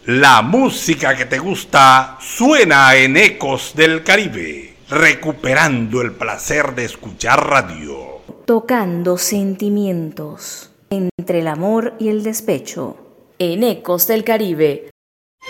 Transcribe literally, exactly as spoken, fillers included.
La música que te gusta suena en Ecos del Caribe, recuperando el placer de escuchar radio. Tocando sentimientos entre el amor y el despecho. En Ecos del Caribe,